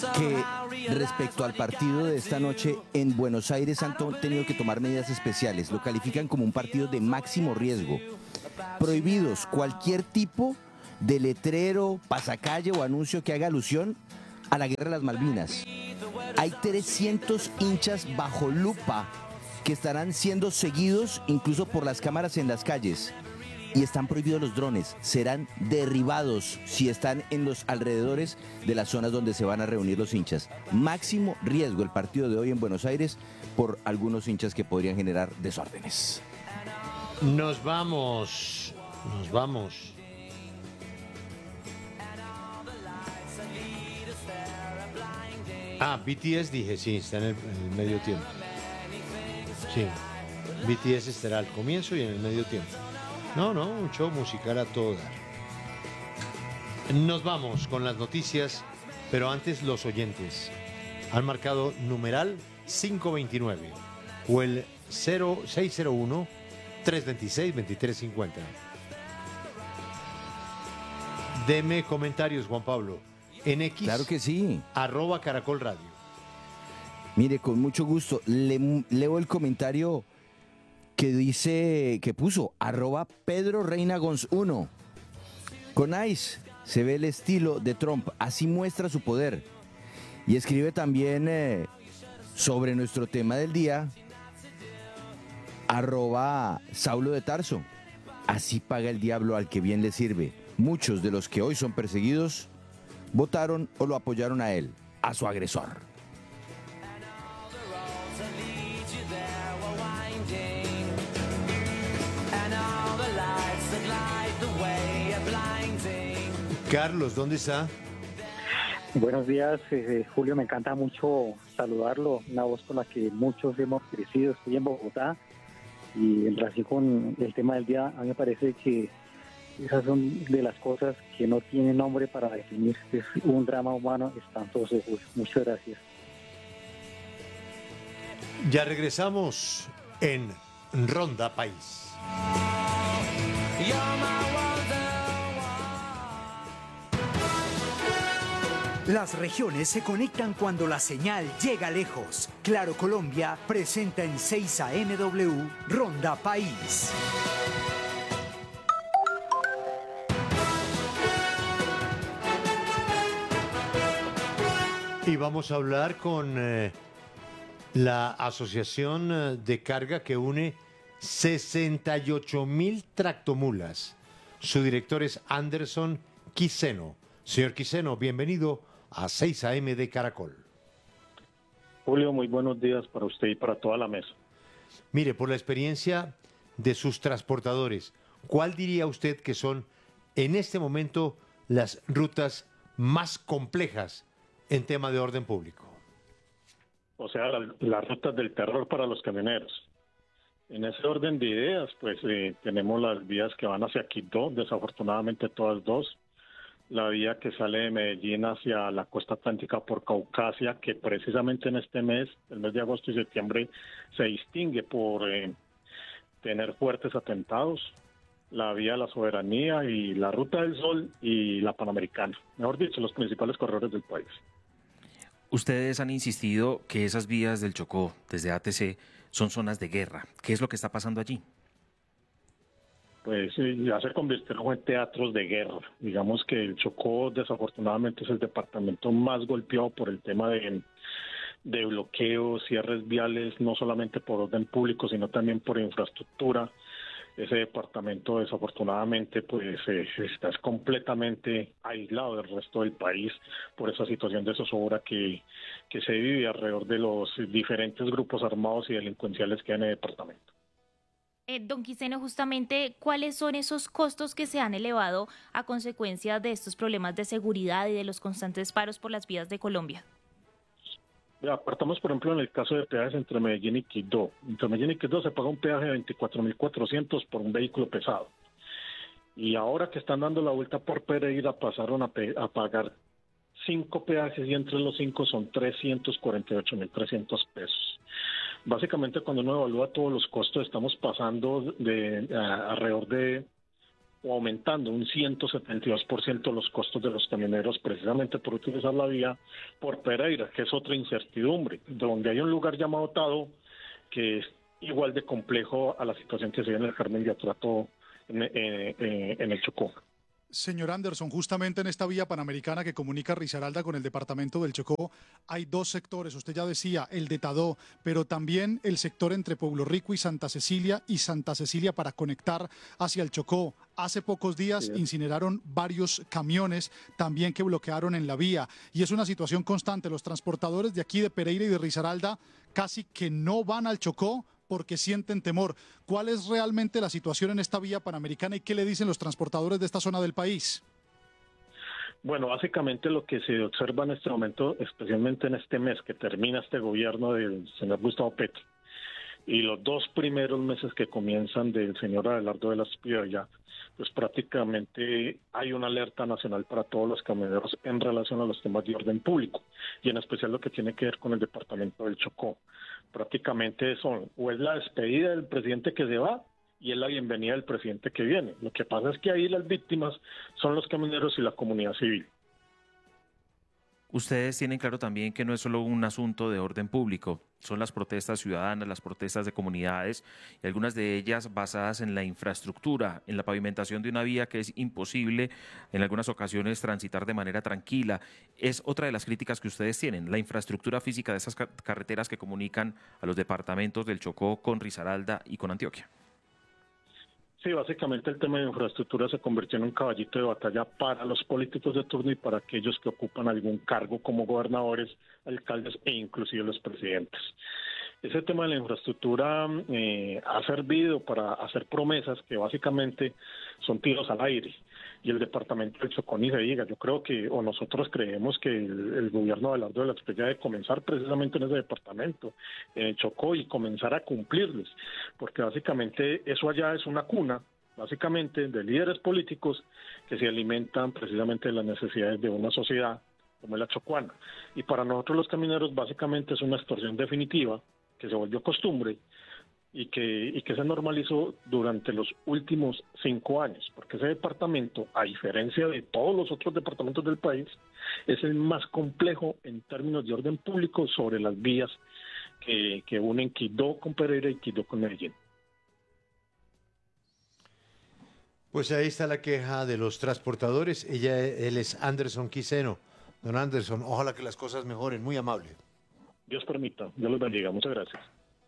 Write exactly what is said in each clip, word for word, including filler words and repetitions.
que respecto al partido de esta noche en Buenos Aires han to- tenido que tomar medidas especiales. Lo califican como un partido de máximo riesgo. Prohibidos cualquier tipo de letrero, pasacalle o anuncio que haga alusión a la guerra de las Malvinas. Hay trescientos hinchas bajo lupa que estarán siendo seguidos incluso por las cámaras en las calles. Y están prohibidos los drones, serán derribados si están en los alrededores de las zonas donde se van a reunir los hinchas. Máximo riesgo el partido de hoy en Buenos Aires por algunos hinchas que podrían generar desórdenes. Nos vamos, nos vamos. Ah, B T S dije, sí, está en el, en el medio tiempo. Sí, B T S estará al comienzo y en el medio tiempo. No, no, un show musical a todo dar. Nos vamos con las noticias, pero antes los oyentes. Han marcado numeral quinientos veintinueve o el cero seis cero uno, tres dos seis, dos tres cinco cero. Deme comentarios, Juan Pablo. En X, Claro que sí. arroba Caracol Radio. Mire, con mucho gusto. Le, leo el comentario que dice, que puso, arroba Pedro Reina Gonz uno. Con Ice se ve el estilo de Trump, así muestra su poder. Y escribe también eh, sobre nuestro tema del día, arroba Saulo de Tarso. Así paga el diablo al que bien le sirve. Muchos de los que hoy son perseguidos votaron o lo apoyaron a él, a su agresor. Carlos, ¿dónde está? Buenos días, eh, Julio, me encanta mucho saludarlo, una voz con la que muchos hemos crecido. Estoy en Bogotá y en relación con el tema del día, a mí me parece que esas son de las cosas que no tienen nombre para definir. Es un drama humano espantoso, Julio. Muchas gracias. Ya regresamos en Ronda País. Las regiones se conectan cuando la señal llega lejos. Claro Colombia presenta en seis A M W Ronda País. Y vamos a hablar con eh, la Asociación eh, de Carga que une sesenta y ocho mil tractomulas. Su director es Anderson Quiseno. Señor Quiseno, bienvenido a seis A M de Caracol. Julio, muy buenos días para usted y para toda la mesa. Mire, por la experiencia de sus transportadores, ¿cuál diría usted que son en este momento las rutas más complejas en tema de orden público? O sea, la- las rutas del terror para los camioneros. En ese orden de ideas, pues eh, tenemos las vías que van hacia Quito, desafortunadamente todas dos. La vía que sale de Medellín hacia la costa atlántica por Caucasia, que precisamente en este mes, el mes de agosto y septiembre, se distingue por eh, tener fuertes atentados. La vía de la soberanía y la ruta del sol y la panamericana. Mejor dicho, los principales corredores del país. Ustedes han insistido que esas vías del Chocó, desde A T C, son zonas de guerra. ¿Qué es lo que está pasando allí? Pues eh, ya se convirtieron en teatros de guerra. Digamos que el Chocó desafortunadamente es el departamento más golpeado por el tema de, de bloqueos, cierres viales, no solamente por orden público, sino también por infraestructura. Ese departamento desafortunadamente pues eh, está completamente aislado del resto del país por esa situación de zozobra que, que se vive alrededor de los diferentes grupos armados y delincuenciales que hay en el departamento. Eh, don Quiseno, justamente, ¿cuáles son esos costos que se han elevado a consecuencia de estos problemas de seguridad y de los constantes paros por las vías de Colombia? Mira, apartamos, por ejemplo, en el caso de peajes entre Medellín y Quito. Entre Medellín y Quito se paga un peaje de veinticuatro mil cuatrocientos por un vehículo pesado. Y ahora que están dando la vuelta por Pereira, pasaron a, pe- a pagar cinco peajes y entre los cinco son trescientos cuarenta y ocho mil trescientos pesos. Básicamente, cuando uno evalúa todos los costos, estamos pasando de a- alrededor de o aumentando un ciento setenta y dos por ciento los costos de los camioneros precisamente por utilizar la vía por Pereira, que es otra incertidumbre, donde hay un lugar llamado Tado que es igual de complejo a la situación que se ve en el Carmen de Atrato en, en, en el Chocó. Señor Anderson, justamente en esta vía panamericana que comunica Risaralda con el departamento del Chocó, hay dos sectores, usted ya decía, el de Tadó, pero también el sector entre Pueblo Rico y Santa Cecilia, y Santa Cecilia para conectar hacia el Chocó. Hace pocos días sí. incineraron varios camiones también que bloquearon en la vía, y es una situación constante. Los transportadores de aquí de Pereira y de Risaralda casi que no van al Chocó porque sienten temor. ¿Cuál es realmente la situación en esta vía panamericana y qué le dicen los transportadores de esta zona del país? Bueno, básicamente lo que se observa en este momento, especialmente en este mes que termina este gobierno del señor Gustavo Petro, y los dos primeros meses que comienzan del señor Abelardo de la Espriella, pues prácticamente hay una alerta nacional para todos los camioneros en relación a los temas de orden público, y en especial lo que tiene que ver con el departamento del Chocó. Prácticamente son, o es la despedida del presidente que se va, y es la bienvenida del presidente que viene. Lo que pasa es que ahí las víctimas son los camioneros y la comunidad civil. Ustedes tienen claro también que no es solo un asunto de orden público, son las protestas ciudadanas, las protestas de comunidades, y algunas de ellas basadas en la infraestructura, en la pavimentación de una vía que es imposible en algunas ocasiones transitar de manera tranquila. Es otra de las críticas que ustedes tienen, la infraestructura física de esas carreteras que comunican a los departamentos del Chocó con Risaralda y con Antioquia. Sí, básicamente el tema de infraestructura se convirtió en un caballito de batalla para los políticos de turno y para aquellos que ocupan algún cargo como gobernadores, alcaldes e inclusive los presidentes. Ese tema de la infraestructura eh, ha servido para hacer promesas que básicamente son tiros al aire. Y el departamento del Chocó ni se diga. Yo creo que, o nosotros creemos que el, el gobierno de Abelardo de la Espriella debe comenzar precisamente en ese departamento, en el Chocó, y comenzar a cumplirles, porque básicamente eso allá es una cuna, básicamente, de líderes políticos que se alimentan precisamente de las necesidades de una sociedad como es la chocuana. Y para nosotros los camioneros básicamente es una extorsión definitiva que se volvió costumbre y que, y que se normalizó durante los últimos cinco años, porque ese departamento, a diferencia de todos los otros departamentos del país, es el más complejo en términos de orden público sobre las vías que, que unen Quibdó con Pereira y Quibdó con Medellín. Pues ahí está la queja de los transportadores. Ella, él es Anderson Quiseno. Don Anderson, ojalá que las cosas mejoren. Muy amable. Dios permita. Dios los bendiga. Muchas gracias.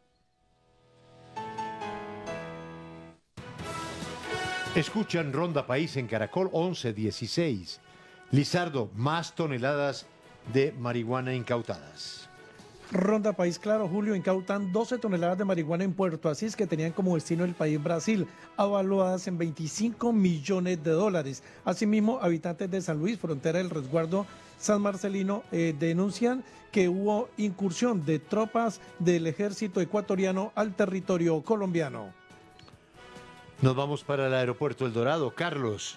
Escuchan Ronda País en Caracol once dieciséis. Lizardo, más toneladas de marihuana incautadas. Ronda País, claro, Julio, incautan doce toneladas de marihuana en Puerto Asís que tenían como destino el país Brasil, avaluadas en veinticinco millones de dólares. Asimismo, habitantes de San Luis, frontera del resguardo San Marcelino, eh, denuncian que hubo incursión de tropas del ejército ecuatoriano al territorio colombiano. Nos vamos para el aeropuerto El Dorado. Carlos.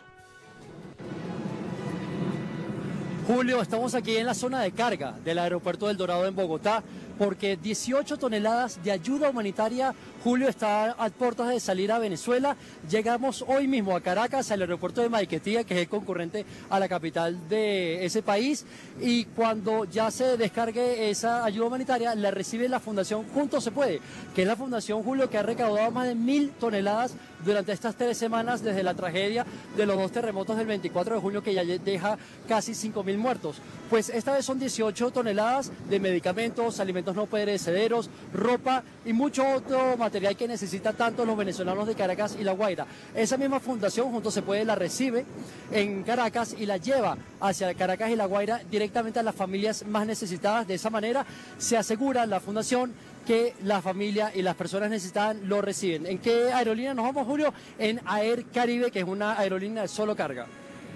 Julio, estamos aquí en la zona de carga del aeropuerto del Dorado en Bogotá, porque dieciocho toneladas de ayuda humanitaria, Julio, está a puertas de salir a Venezuela. Llegamos hoy mismo a Caracas, al aeropuerto de Maiquetía, que es el concurrente a la capital de ese país, y cuando ya se descargue esa ayuda humanitaria, la recibe la Fundación Juntos Se Puede, que es la fundación, Julio, que ha recaudado más de mil toneladas durante estas tres semanas desde la tragedia de los dos terremotos del veinticuatro de junio, que ya deja casi cinco mil muertos. Pues esta vez son dieciocho toneladas de medicamentos, alimentos no perecederos, ropa y mucho otro material que necesitan tanto los venezolanos de Caracas y La Guaira. Esa misma fundación, Juntos Se Puede, la recibe en Caracas y la lleva hacia Caracas y La Guaira directamente a las familias más necesitadas. De esa manera se asegura la fundación que la familia y las personas necesitadas lo reciben. ¿En qué aerolínea nos vamos, Julio? En Air Caribe, que es una aerolínea de solo carga.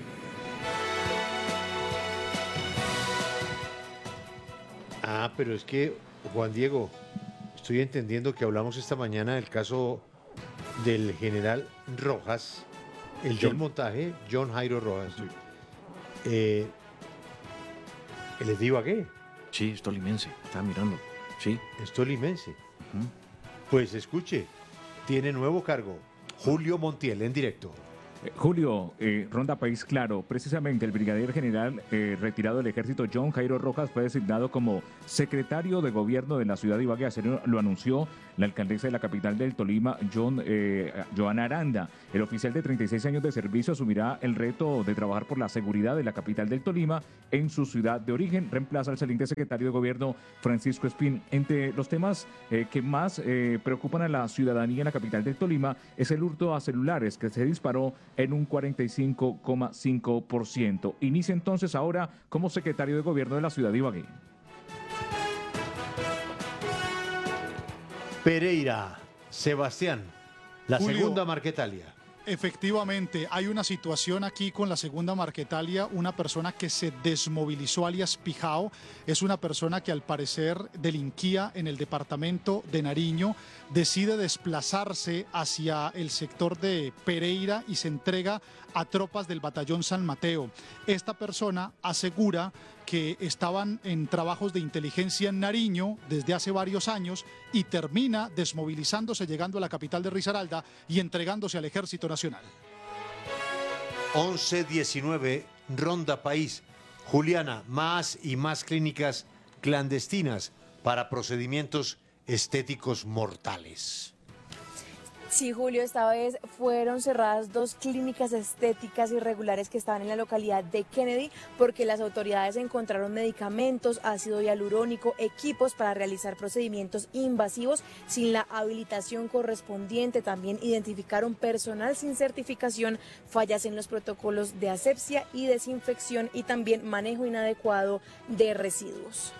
Ah, pero es que, Juan Diego, estoy entendiendo que hablamos esta mañana del caso del general Rojas, el del montaje, John Jairo Rojas. Eh, ¿Les digo a qué? Sí, es tolimense, estaba mirando. Sí. Es tolimense. Uh-huh. Pues escuche, tiene nuevo cargo, Julio Montiel en directo. Eh, Julio, eh, Ronda País Claro, precisamente el brigadier general eh, retirado del ejército John Jairo Rojas fue designado como secretario de gobierno de la ciudad de Ibagué. Así lo anunció la alcaldesa de la capital del Tolima, John, eh, Joana Aranda. El oficial de treinta y seis años de servicio asumirá el reto de trabajar por la seguridad de la capital del Tolima en su ciudad de origen. Reemplaza al saliente secretario de gobierno Francisco Espín. Entre los temas eh, que más eh, preocupan a la ciudadanía en la capital del Tolima es el hurto a celulares, que se disparó en un cuarenta y cinco coma cinco por ciento. Inicia entonces ahora como secretario de gobierno de la ciudad de Ibagué. Pereira, Sebastián, la Julio, segunda Marquetalia. Efectivamente, hay una situación aquí con la segunda Marquetalia, una persona que se desmovilizó alias Pijao, es una persona que al parecer delinquía en el departamento de Nariño, decide desplazarse hacia el sector de Pereira y se entrega a tropas del batallón San Mateo. Esta persona asegura que estaban en trabajos de inteligencia en Nariño desde hace varios años y termina desmovilizándose, llegando a la capital de Risaralda y entregándose al Ejército Nacional. once diecinueve, Ronda País. Juliana, más y más clínicas clandestinas para procedimientos estéticos mortales. Sí, Julio, esta vez fueron cerradas dos clínicas estéticas irregulares que estaban en la localidad de Kennedy porque las autoridades encontraron medicamentos, ácido hialurónico, equipos para realizar procedimientos invasivos sin la habilitación correspondiente. También identificaron personal sin certificación, fallas en los protocolos de asepsia y desinfección y también manejo inadecuado de residuos.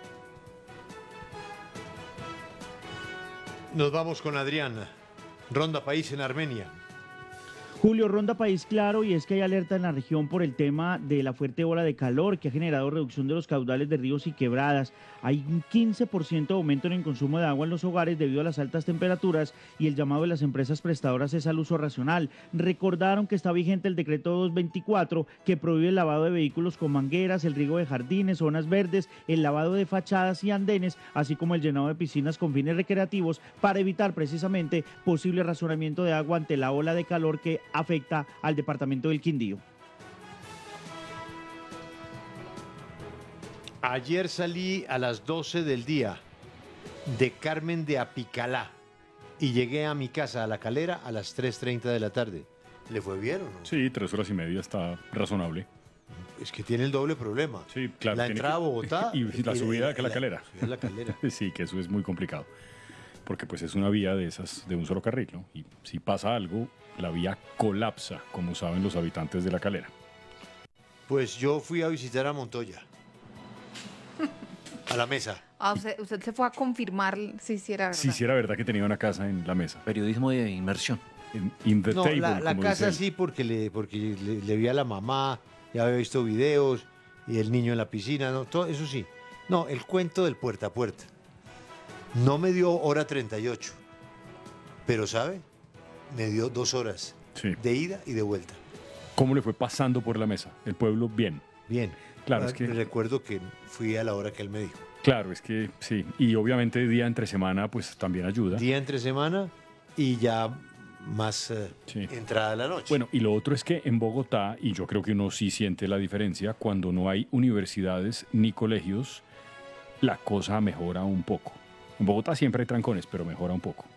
Nos vamos con Adrián. Ronda País en Armenia. Julio, Ronda País Claro, y es que hay alerta en la región por el tema de la fuerte ola de calor que ha generado reducción de los caudales de ríos y quebradas. Hay un quince por ciento de aumento en el consumo de agua en los hogares debido a las altas temperaturas y el llamado de las empresas prestadoras es al uso racional. Recordaron que está vigente el decreto doscientos veinticuatro que prohíbe el lavado de vehículos con mangueras, el riego de jardines, zonas verdes, el lavado de fachadas y andenes, así como el llenado de piscinas con fines recreativos para evitar precisamente posible racionamiento de agua ante la ola de calor que afecta al departamento del Quindío. Ayer salí a las doce del día de Carmen de Apicalá y llegué a mi casa, a La Calera, a las tres treinta de la tarde. ¿Le fue bien o no? Sí, tres horas y media está razonable. Es que tiene el doble problema. Sí, claro. La entrada a que, Bogotá y, y la y subida la, a la Calera. La, la Calera. Sí, que eso es muy complicado. Porque pues es una vía de esas, de un solo carril, ¿no? Y si pasa algo, la vía colapsa, como saben los habitantes de La Calera. Pues yo fui a visitar a Montoya. A la mesa. Ah, usted, usted se fue a confirmar si sí era verdad. Si sí era verdad que tenía una casa en la mesa. Periodismo de inmersión. In, in the no, table, la, la como casa dicen. sí, porque, le, porque le, le vi a la mamá, ya había visto videos, y el niño en la piscina, no, todo eso sí. No, el cuento del puerta a puerta. No me dio hora treinta y ocho, pero ¿sabe? Me dio dos horas sí. de ida y de vuelta. ¿Cómo le fue pasando por la mesa? El pueblo, bien. Bien. Claro, ah, es que... Recuerdo que fui a la hora que él me dijo. Claro, es que sí. Y obviamente día entre semana, pues también ayuda. Día entre semana y ya más uh, sí. entrada de la noche. Bueno, y lo otro es que en Bogotá, y yo creo que uno sí siente la diferencia, cuando no hay universidades ni colegios, la cosa mejora un poco. En Bogotá siempre hay trancones, pero mejora un poco.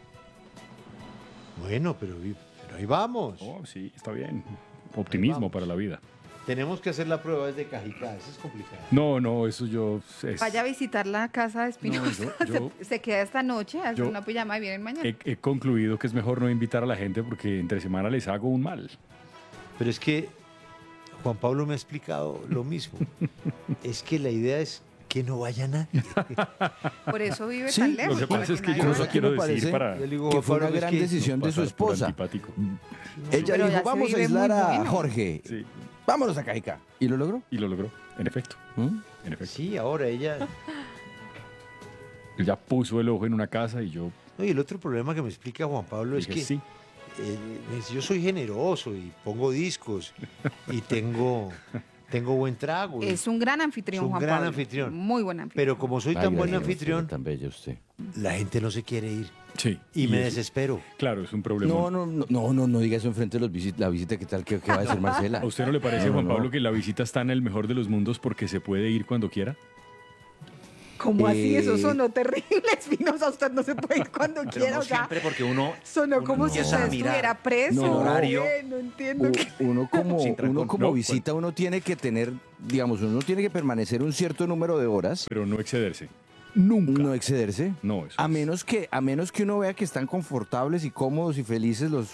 Bueno, pero, pero ahí vamos. Oh, sí, está bien. Optimismo para la vida. Tenemos que hacer la prueba desde Cajicá, eso es complicado. No, no, eso yo... Es... Vaya a visitar la casa de Espinosa. No, yo, yo, se, se queda esta noche, hace yo, una pijama y vienen mañana. He, he concluido que es mejor no invitar a la gente porque entre semana les hago un mal. Pero es que Juan Pablo me ha explicado lo mismo. Es que la idea es que no vaya nadie. Por eso vive sí, tan lejos. Lo que pasa es que yo no quiero decir para... Digo, que fue una gran que decisión de su esposa. Ella dijo, vamos a aislar a bueno. Jorge. Sí. Vámonos a Cajicá. ¿Y lo logró? Y lo logró, en efecto. ¿Mm? En efecto. Sí, ahora ella... Ella puso el ojo en una casa y yo... No, y el otro problema que me explica Juan Pablo es que sí. eh, yo soy generoso y pongo discos y tengo tengo buen trago. Es un gran anfitrión, Es un Juan gran Pablo. anfitrión. Muy buen anfitrión. Pero como soy Ay, tan buen gracias, anfitrión, usted, tan bella usted. la gente no se quiere ir. Sí. Y me es- desespero. Claro, es un problema. No, no, no, no, no, no diga eso enfrente de los visit la visita, ¿qué tal? ¿Qué, qué va a decir Marcela? ¿A usted no le parece, No, Juan no. Pablo, que la visita está en el mejor de los mundos porque se puede ir cuando quiera? ¿Cómo así? Eh, Eso sonó terrible, Espinosa. Usted no se puede ir cuando Pero quiera. no o sea, siempre, porque uno, sonó uno como si empieza usted a mirar estuviera preso. el horario. Eh, No entiendo. U- qué- Uno como, Sin trancón. uno como No, visita, uno tiene que tener, digamos, uno tiene que permanecer un cierto número de horas, Pero no excederse. nunca, no excederse, No, eso a es- menos que, a menos que uno vea que están confortables y cómodos y felices los,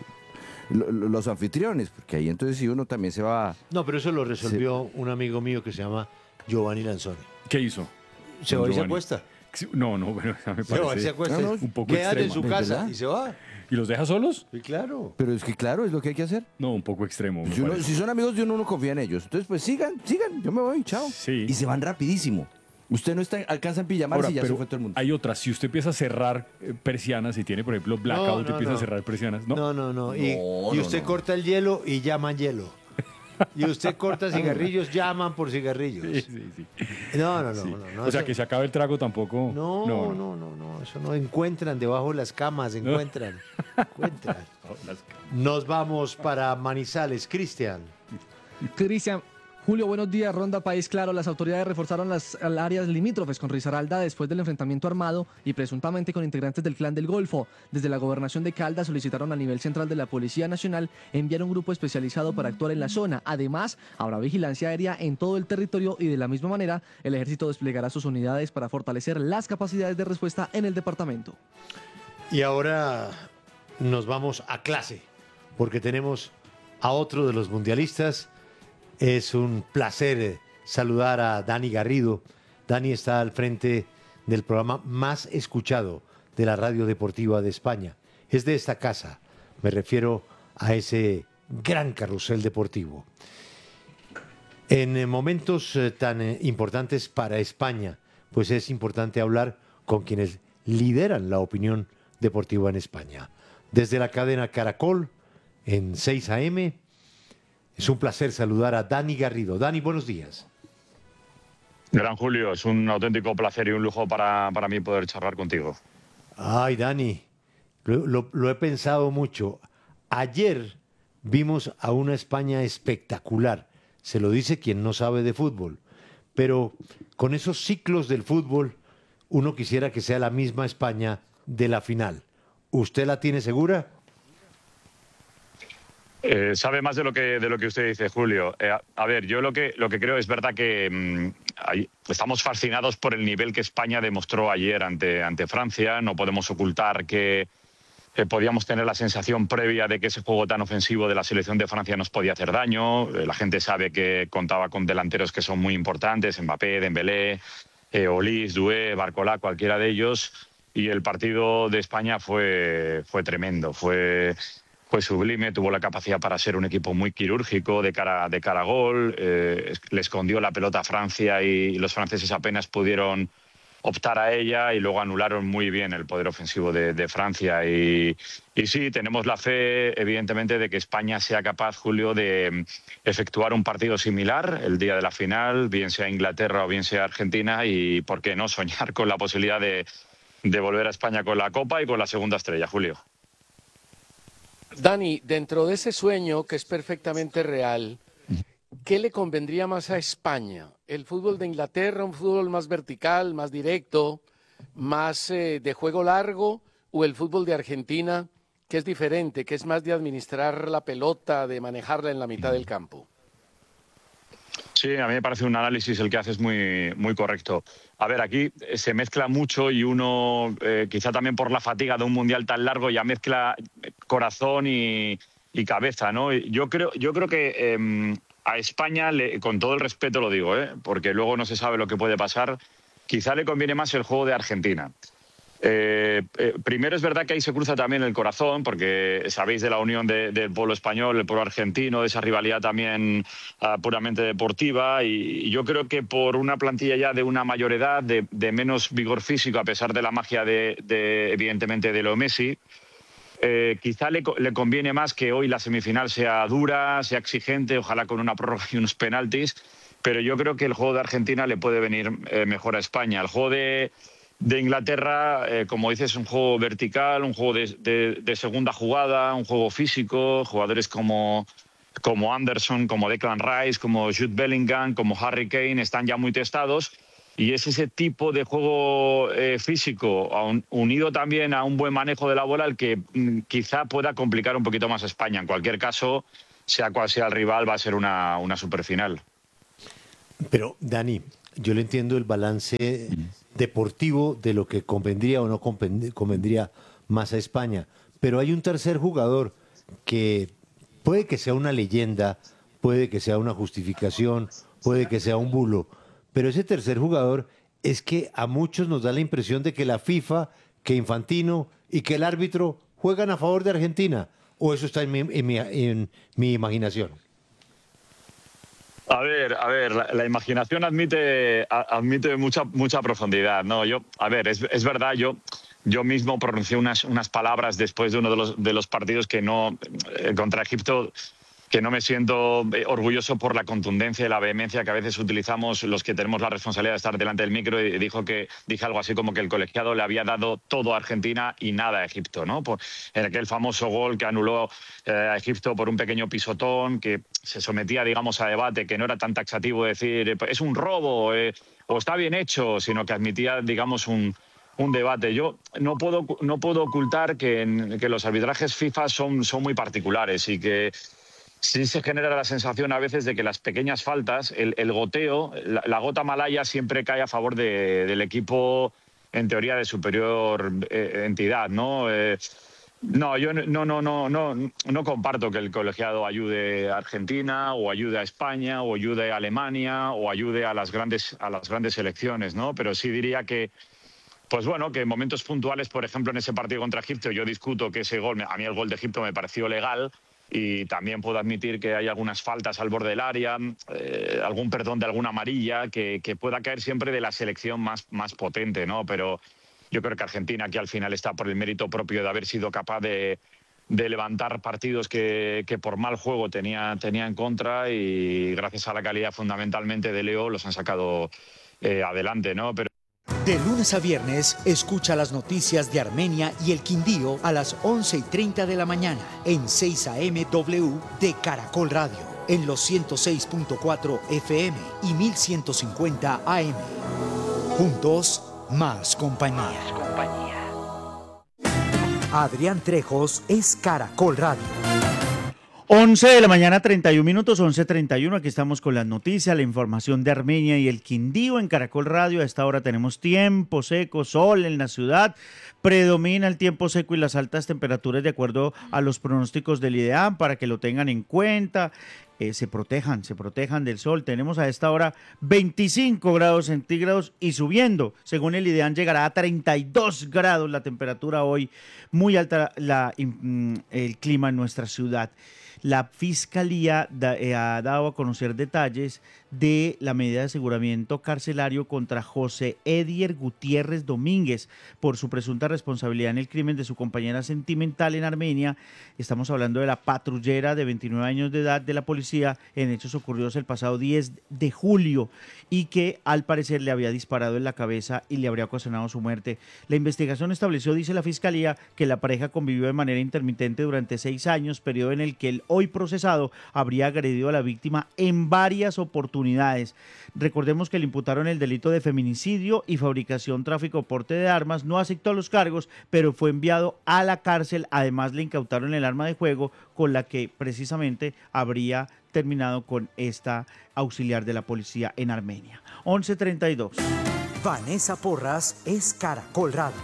lo- lo- los anfitriones, porque ahí entonces sí uno también se va. No, pero eso lo resolvió un amigo mío que se llama Giovanni Lanzoni. ¿Qué hizo? Se Don va y se Giovanni? acuesta. Sí, No, no, bueno, ya me Se va y parece se acuesta. No, no, un poco Quédate en extremo. su ¿Es casa verdad? y se va. ¿Y los deja solos? Sí, claro. Pero es que claro, es lo que hay que hacer. No, un poco extremo. me Si, uno- parece. si son amigos de uno, uno confía en ellos. Entonces, pues sigan, sigan, yo me voy, chao. Sí. Y se van rapidísimo. Usted no está, alcanza en pijamar Ahora, y ya se pero fue todo el mundo. hay otras. Si usted empieza a cerrar eh, persianas, si tiene, por ejemplo, blackout, No, no, empieza no. a cerrar persianas, ¿no? No, no, no. Y, No, y no, usted no. corta el hielo y llaman hielo. Y usted corta cigarrillos, llaman por cigarrillos. Sí, sí, sí. No, no, no. Sí. no, no, o sea, eso- que se acabe el trago tampoco. No, no, no, no, eso no encuentran debajo de las camas, encuentran. encuentran. No, las- Nos vamos para Manizales, Cristian. Cristian, Julio, buenos días. Ronda País Claro. Las autoridades reforzaron las áreas limítrofes con Risaralda después del enfrentamiento armado y presuntamente con integrantes del Clan del Golfo. Desde la gobernación de Caldas solicitaron a nivel central de la Policía Nacional enviar un grupo especializado para actuar en la zona. Además, habrá vigilancia aérea en todo el territorio y de la misma manera el ejército desplegará sus unidades para fortalecer las capacidades de respuesta en el departamento. Y ahora nos vamos a clase, porque tenemos a otro de los mundialistas. Es un placer eh, saludar a Dani Garrido. Dani está al frente del programa más escuchado de la radio deportiva de España. Es de esta casa, me refiero a ese gran carrusel deportivo. En eh, momentos eh, tan eh, importantes para España, pues es importante hablar con quienes lideran la opinión deportiva en España. Desde la cadena Caracol, en seis a eme, es un placer saludar a Dani Garrido. Dani, buenos días. Gran Julio, es un auténtico placer y un lujo para, para mí poder charlar contigo. Ay, Dani, lo, lo- lo he pensado mucho. Ayer vimos a una España espectacular. Se lo dice quien no sabe de fútbol. Pero con esos ciclos del fútbol, uno quisiera que sea la misma España de la final. ¿Usted la tiene segura? Eh, sabe más de lo que de lo que usted dice, Julio. Eh, a, a ver, yo lo que lo que creo es verdad que mm, hay- estamos fascinados por el nivel que España demostró ayer ante ante Francia. No podemos ocultar que eh, podíamos tener la sensación previa de que ese juego tan ofensivo de la selección de Francia nos podía hacer daño. Eh, la gente sabe que contaba con delanteros que son muy importantes, Mbappé, Dembélé, eh, Olís, Doué, Barcolá, cualquiera de ellos. Y el partido de España fue fue tremendo, fue fue sublime, tuvo la capacidad para ser un equipo muy quirúrgico de cara, de cara a gol, eh, le escondió la pelota a Francia y los franceses apenas pudieron optar a ella y luego anularon muy bien el poder ofensivo de, de Francia. Y, y sí, tenemos la fe, evidentemente, de que España sea capaz, Julio, de efectuar un partido similar el día de la final, bien sea Inglaterra o bien sea Argentina, y, ¿por qué no?, soñar con la posibilidad de, de volver a España con la Copa y con la segunda estrella, Julio. Dani, dentro de ese sueño que es perfectamente real, ¿qué le convendría más a España? ¿El fútbol de Inglaterra, un fútbol más vertical, más directo, más eh, de juego largo, o el fútbol de Argentina, que es diferente, que es más de administrar la pelota, de manejarla en la mitad del campo? Sí, a mí me parece un análisis el que haces muy, muy correcto. A ver, aquí se mezcla mucho y uno, eh, quizá también por la fatiga de un mundial tan largo, ya mezcla corazón y, y cabeza, ¿no? Yo creo, yo creo que eh, a España, le, con todo el respeto lo digo, ¿eh? Porque luego no se sabe lo que puede pasar, quizá le conviene más el juego de Argentina. Eh, eh, primero es verdad que ahí se cruza también el corazón, porque sabéis de la unión de, del pueblo español, el pueblo argentino, de esa rivalidad también uh, puramente deportiva, y, y yo creo que por una plantilla ya de una mayor edad, de, de menos vigor físico, a pesar de la magia de, de evidentemente de Leo Messi, Eh, quizá le, le conviene más que hoy la semifinal sea dura, sea exigente, ojalá con una prórroga y unos penaltis, pero yo creo que el juego de Argentina le puede venir eh, mejor a España. El juego de, de Inglaterra, eh, como dices, es un juego vertical, un juego de, de, de segunda jugada, un juego físico, jugadores como, como Anderson, como Declan Rice, como Jude Bellingham, como Harry Kane están ya muy testados. Y es ese tipo de juego eh, físico, un, unido también a un buen manejo de la bola, el que mm, quizá pueda complicar un poquito más a España. En cualquier caso, sea cual sea el rival, va a ser una, una superfinal. Pero, Dani, yo le entiendo el balance deportivo de lo que convendría o no convendría más a España. Pero hay un tercer jugador que puede que sea una leyenda, puede que sea una justificación, puede que sea un bulo. Pero ese tercer jugador es que a muchos nos da la impresión de que la FIFA, que Infantino y que el árbitro juegan a favor de Argentina. ¿O eso está en mi, en mi, en mi imaginación? A ver, a ver, la, la imaginación admite, a, admite mucha, mucha profundidad, ¿no? Yo, a ver, es, es verdad, yo, yo mismo pronuncié unas, unas palabras después de uno de los, de los partidos que no, eh, contra Egipto, que no me siento orgulloso por la contundencia y la vehemencia que a veces utilizamos los que tenemos la responsabilidad de estar delante del micro, y dijo que dije algo así como que el colegiado le había dado todo a Argentina y nada a Egipto, ¿no? Por, en aquel famoso gol que anuló eh, a Egipto por un pequeño pisotón, que se sometía, digamos, a debate, que no era tan taxativo decir es un robo eh, o está bien hecho, sino que admitía, digamos, un un debate. Yo no puedo, no puedo ocultar que, en, que los arbitrajes FIFA son, son muy particulares y que sí se genera la sensación a veces de que las pequeñas faltas, el, el goteo, la, la gota malaya siempre cae a favor de, del equipo, en teoría, de superior eh, entidad, ¿no? Eh, no, yo no, no, no, no, no comparto que el colegiado ayude a Argentina o ayude a España o ayude a Alemania o ayude a las grandes, a las grandes selecciones, ¿no? Pero sí diría que Pues bueno, que en momentos puntuales, por ejemplo, en ese partido contra Egipto, yo discuto que ese gol, a mí el gol de Egipto me pareció legal, y también puedo admitir que hay algunas faltas al borde del área, eh, algún perdón de alguna amarilla, que, que pueda caer siempre de la selección más, más potente, ¿no? Pero yo creo que Argentina aquí al final está por el mérito propio de haber sido capaz de, de levantar partidos que, que por mal juego tenía, tenía en contra, y gracias a la calidad fundamentalmente de Leo los han sacado eh, adelante, ¿no? Pero de lunes a viernes, escucha las noticias de Armenia y el Quindío a las once y treinta de la mañana en seis A M W de Caracol Radio, en los ciento seis punto cuatro F M y mil ciento cincuenta A M. Juntos, más compañía. Más compañía. Adrián Trejos es Caracol Radio. once de la mañana, treinta y un minutos, once treinta y uno. Aquí estamos con las noticias, la información de Armenia y el Quindío en Caracol Radio. A esta hora tenemos tiempo seco, sol en la ciudad. Predomina el tiempo seco y las altas temperaturas de acuerdo a los pronósticos del IDEAM, para que lo tengan en cuenta. Eh, se protejan, se protejan del sol. Tenemos a esta hora veinticinco grados centígrados y subiendo. Según el IDEAM llegará a treinta y dos grados la temperatura hoy. Muy alta la, el clima en nuestra ciudad. La Fiscalía da, eh, ha dado a conocer detalles de la medida de aseguramiento carcelario contra José Edier Gutiérrez Domínguez por su presunta responsabilidad en el crimen de su compañera sentimental en Armenia. Estamos hablando de la patrullera de veintinueve años de edad de la policía, en hechos ocurridos el pasado diez de julio, y que al parecer le había disparado en la cabeza y le habría ocasionado su muerte. La investigación estableció, dice la Fiscalía, que la pareja convivió de manera intermitente durante seis años, periodo en el que el hoy procesado habría agredido a la víctima en varias oportunidades. Recordemos que le imputaron el delito de feminicidio y fabricación, tráfico, porte de armas. No aceptó los cargos, pero fue enviado a la cárcel. Además, le incautaron el arma de fuego con la que precisamente habría terminado con esta auxiliar de la policía en Armenia. once treinta y dos. Vanessa Porras es Caracol Radio.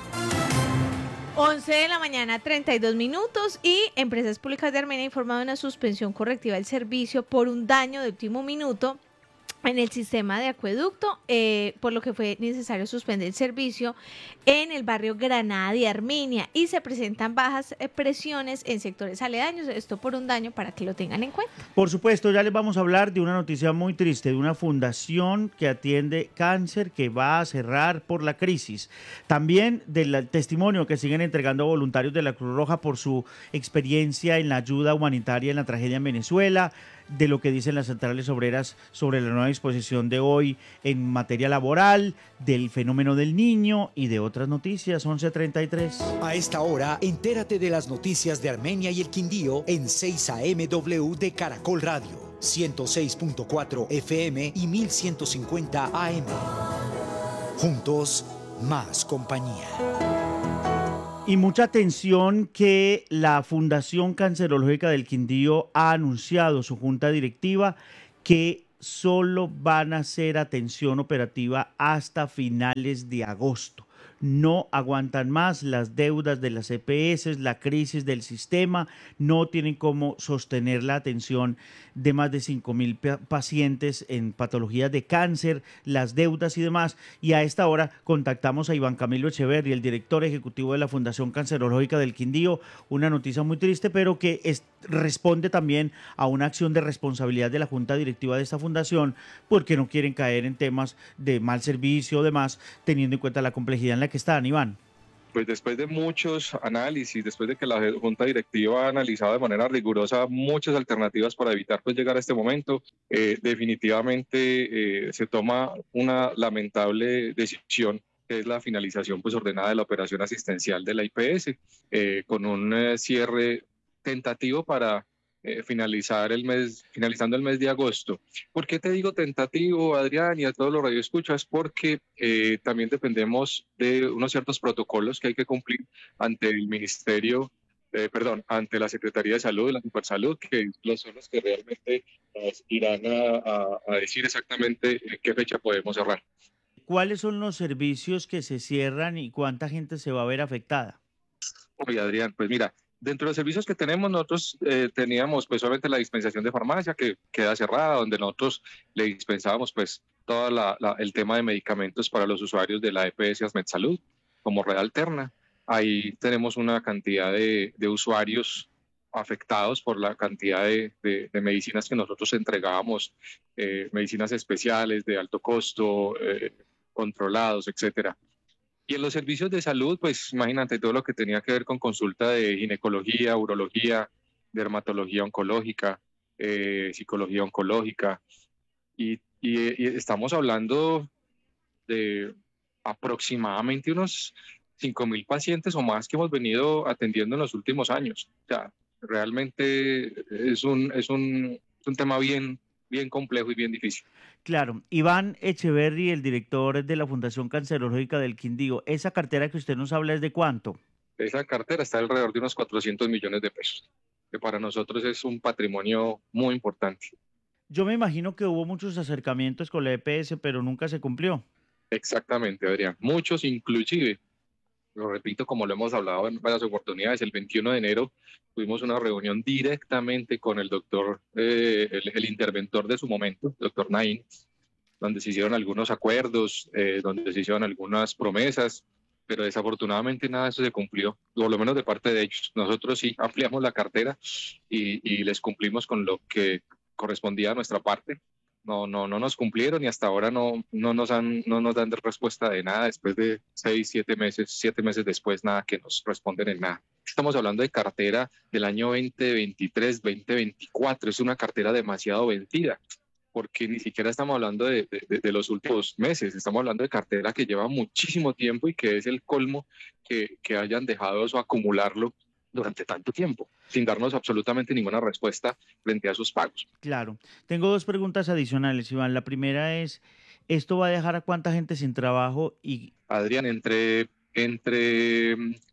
once de la mañana, treinta y dos minutos, y Empresas Públicas de Armenia ha informado de una suspensión correctiva del servicio por un daño de último minuto en el sistema de acueducto, eh, por lo que fue necesario suspender el servicio en el barrio Granada de Armenia y se presentan bajas eh, presiones en sectores aledaños, esto por un daño para que lo tengan en cuenta. Por supuesto, ya les vamos a hablar de una noticia muy triste, de una fundación que atiende cáncer que va a cerrar por la crisis. También del testimonio que siguen entregando voluntarios de la Cruz Roja por su experiencia en la ayuda humanitaria en la tragedia en Venezuela, de lo que dicen las centrales obreras sobre la nueva disposición de hoy en materia laboral, del fenómeno del niño y de otras noticias. once treinta y tres. A esta hora, entérate de las noticias de Armenia y el Quindío en seis A M W de Caracol Radio, ciento seis punto cuatro F M y mil ciento cincuenta A M. Juntos, más compañía. Y mucha atención que la Fundación Cancerológica del Quindío ha anunciado su junta directiva que solo van a hacer atención operativa hasta finales de agosto. No aguantan más las deudas de las E P S, la crisis del sistema, no tienen cómo sostener la atención de más de cinco mil pacientes en patologías de cáncer, las deudas y demás. Y a esta hora contactamos a Iván Camilo Echeverri, el director ejecutivo de la Fundación Cancerológica del Quindío. Una noticia muy triste, pero que es, responde también a una acción de responsabilidad de la junta directiva de esta fundación, porque no quieren caer en temas de mal servicio o demás, teniendo en cuenta la complejidad en la que están, Iván. Pues después de muchos análisis, después de que la Junta Directiva ha analizado de manera rigurosa muchas alternativas para evitar pues llegar a este momento, eh, definitivamente eh, se toma una lamentable decisión, que es la finalización pues ordenada de la operación asistencial de la I P S, eh, con un eh, cierre tentativo para Eh, finalizar el mes, finalizando el mes de agosto. ¿Por qué te digo tentativo, Adrián, y a todos los radioescuchas? Porque eh, también dependemos de unos ciertos protocolos que hay que cumplir ante el Ministerio, eh, perdón, ante la Secretaría de Salud y la Supersalud, que son los que realmente nos irán a, a, a decir exactamente en qué fecha podemos cerrar. ¿Cuáles son los servicios que se cierran y cuánta gente se va a ver afectada? Oye, Adrián, pues mira, dentro de los servicios que tenemos, nosotros eh, teníamos pues obviamente la dispensación de farmacia que queda cerrada, donde nosotros le dispensábamos pues todo la, la, el tema de medicamentos para los usuarios de la E P S AsMedSalud como red alterna. Ahí tenemos una cantidad de, de usuarios afectados por la cantidad de, de, de medicinas que nosotros entregábamos, eh, medicinas especiales de alto costo, eh, controlados, etcétera. Y en los servicios de salud, pues imagínate todo lo que tenía que ver con consulta de ginecología, urología, dermatología oncológica, eh, psicología oncológica. Y, y, y estamos hablando de aproximadamente unos cinco mil pacientes o más que hemos venido atendiendo en los últimos años. O sea, realmente es un, es un, es un tema bien, bien complejo y bien difícil. Claro, Iván Echeverri, el director de la Fundación Cancerológica del Quindío, ¿esa cartera que usted nos habla es de cuánto? Esa cartera está alrededor de unos cuatrocientos millones de pesos, que para nosotros es un patrimonio muy importante. Yo me imagino que hubo muchos acercamientos con la E P S, pero nunca se cumplió. Exactamente, Adrián. Muchos, inclusive, lo repito, como lo hemos hablado en varias oportunidades, el veintiuno de enero tuvimos una reunión directamente con el doctor, eh, el, el interventor de su momento, doctor Naín, donde se hicieron algunos acuerdos, eh, donde se hicieron algunas promesas, pero desafortunadamente nada de eso se cumplió, por lo menos de parte de ellos. Nosotros sí ampliamos la cartera y, y les cumplimos con lo que correspondía a nuestra parte. No, no, no nos cumplieron y hasta ahora no, no, nos han, no nos dan respuesta de nada. Después de seis, siete meses, siete meses después, nada que nos responden en nada. Estamos hablando de cartera del año veinte veintitrés, veinte veinticuatro. Es una cartera demasiado vencida, porque ni siquiera estamos hablando de, de, de los últimos meses. Estamos hablando de cartera que lleva muchísimo tiempo y que es el colmo que, que hayan dejado eso acumularlo durante tanto tiempo, sin darnos absolutamente ninguna respuesta frente a sus pagos. Claro. Tengo dos preguntas adicionales, Iván. La primera es, ¿esto va a dejar a cuánta gente sin trabajo? Y Adrián, entre, entre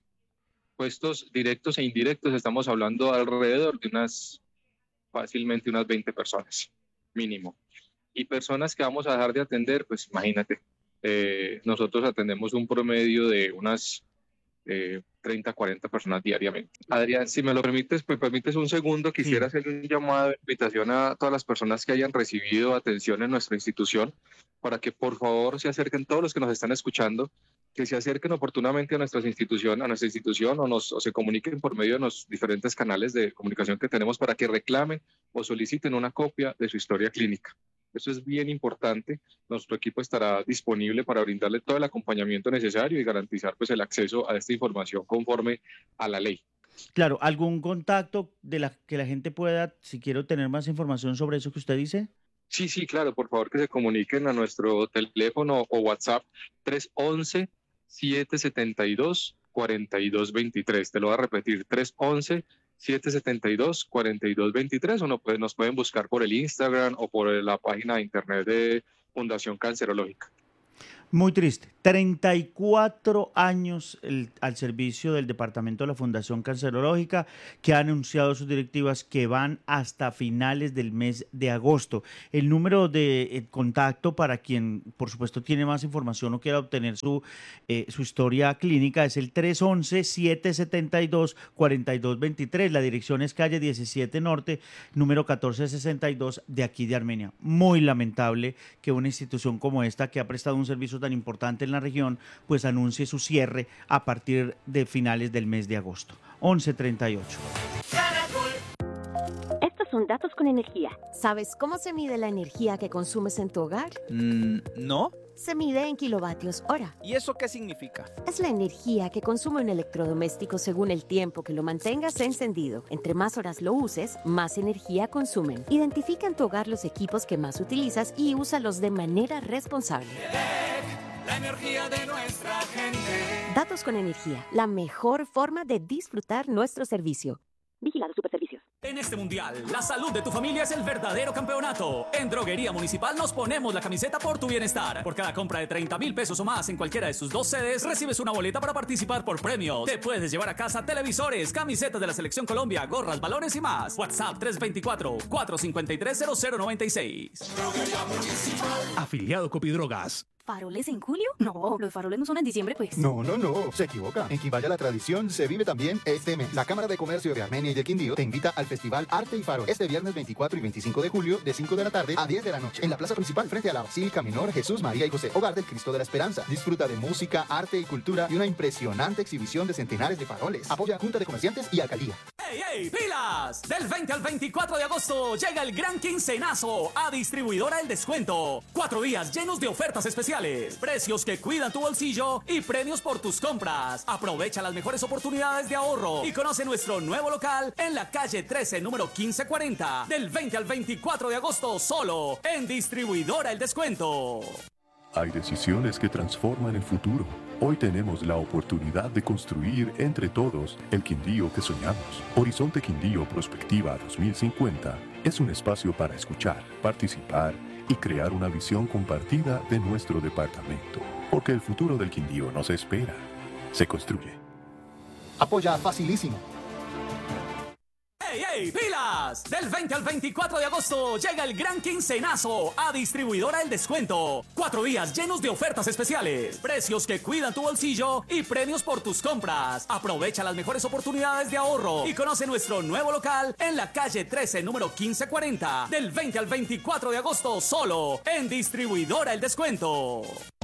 puestos directos e indirectos estamos hablando alrededor de unas, fácilmente unas veinte personas, mínimo. Y personas que vamos a dejar de atender, pues imagínate, eh, nosotros atendemos un promedio de unas... Eh, treinta, cuarenta personas diariamente. Adrián, si me lo permites, me permites un segundo, quisiera sí. hacer un llamado de invitación a todas las personas que hayan recibido atención en nuestra institución para que por favor se acerquen, todos los que nos están escuchando, que se acerquen oportunamente a nuestra institución, a nuestra institución o, nos, o se comuniquen por medio de los diferentes canales de comunicación que tenemos para que reclamen o soliciten una copia de su historia clínica. Eso es bien importante. Nuestro equipo estará disponible para brindarle todo el acompañamiento necesario y garantizar pues, el acceso a esta información conforme a la ley. Claro, ¿algún contacto de la que la gente pueda, si quiero tener más información sobre eso que usted dice? Sí, sí, claro, por favor que se comuniquen a nuestro teléfono o WhatsApp tres once, siete setenta y dos, cuarenta y dos veintitrés. Te lo voy a repetir, tres once, siete setenta y dos, cuarenta y dos veintitrés, o no, pues, nos pueden buscar por el Instagram o por la página de internet de Fundación Cancerológica. Muy triste. treinta y cuatro años el, al servicio del Departamento de la Fundación Cancerológica, que ha anunciado sus directivas que van hasta finales del mes de agosto. El número de eh, contacto para quien, por supuesto, tiene más información o quiera obtener su, eh, su historia clínica es el tres once, siete setenta y dos, cuarenta y dos veintitrés. La dirección es calle diecisiete Norte, número catorce sesenta y dos, de aquí de Armenia. Muy lamentable que una institución como esta, que ha prestado un servicio tan importante en la región, pues anuncie su cierre a partir de finales del mes de agosto. once treinta y ocho. Estos son datos con energía. ¿Sabes cómo se mide la energía que consumes en tu hogar? Mm, ¿no? Se mide en kilovatios hora. ¿Y eso qué significa? Es la energía que consume un electrodoméstico según el tiempo que lo mantengas encendido. Entre más horas lo uses, más energía consumen. Identifica en tu hogar los equipos que más utilizas y úsalos de manera responsable. La energía de nuestra gente. Datos con energía, la mejor forma de disfrutar nuestro servicio. Vigilado Superservicios. En este mundial, la salud de tu familia es el verdadero campeonato. En Droguería Municipal nos ponemos la camiseta por tu bienestar. Por cada compra de treinta mil pesos o más en cualquiera de sus dos sedes, recibes una boleta para participar por premios. Te puedes llevar a casa televisores, camisetas de la Selección Colombia, gorras, balones y más. WhatsApp tres dos cuatro, cuatro cinco tres, cero cero nueve seis. Droguería Municipal. Afiliado Copidrogas. ¿Faroles en julio? No, los faroles no son en diciembre, pues. No, no, no, se equivoca. En Quimbaya la tradición se vive también este mes. La Cámara de Comercio de Armenia y del Quindío te invita al Festival Arte y Farol este viernes veinticuatro y veinticinco de julio de cinco de la tarde a diez de la noche en la plaza principal frente a la Basílica Menor Jesús, María y José, Hogar del Cristo de la Esperanza. Disfruta de música, arte y cultura y una impresionante exhibición de centenares de faroles. Apoya Junta de Comerciantes y Alcaldía. ¡Ey, ey, pilas! Del veinte al veinticuatro de agosto llega el gran quincenazo a Distribuidora El Descuento. Cuatro días llenos de ofertas especiales, precios que cuidan tu bolsillo y premios por tus compras. Aprovecha las mejores oportunidades de ahorro y conoce nuestro nuevo local en la calle trece, número quince cuarenta. Del veinte al veinticuatro de agosto solo en Distribuidora El Descuento. Hay decisiones que transforman el futuro. Hoy tenemos la oportunidad de construir entre todos el Quindío que soñamos. Horizonte Quindío Prospectiva dos mil cincuenta es un espacio para escuchar, participar y crear una visión compartida de nuestro departamento. Porque el futuro del Quindío no se espera, se construye. Apoya Facilísimo. ¡Ey, ey, pilas! Del veinte al veinticuatro de agosto llega el gran quincenazo a Distribuidora El Descuento. Cuatro días llenos de ofertas especiales, precios que cuidan tu bolsillo y premios por tus compras. Aprovecha las mejores oportunidades de ahorro y conoce nuestro nuevo local en la calle trece, número quince cuarenta. Del veinte al veinticuatro de agosto solo en Distribuidora El Descuento.